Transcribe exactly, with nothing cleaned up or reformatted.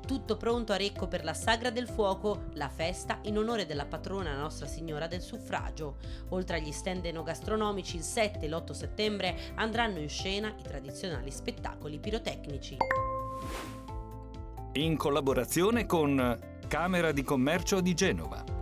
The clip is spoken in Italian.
Tutto pronto a Recco per la Sagra del Fuoco, la festa in onore della patrona Nostra Signora del Suffragio. Oltre agli stand enogastronomici, il sette e l'otto settembre andranno in scena i tradizionali spettacoli pirotecnici. In collaborazione con Camera di Commercio di Genova.